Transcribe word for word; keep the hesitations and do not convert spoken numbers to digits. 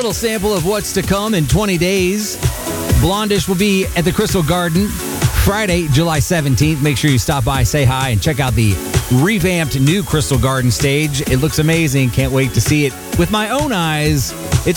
little sample of what's to come in twenty days. Blondish will be at the Crystal Garden Friday, July seventeenth. Make sure you stop by, say hi, and check out the revamped new Crystal Garden stage. It looks amazing. Can't wait to see it with my own eyes. It's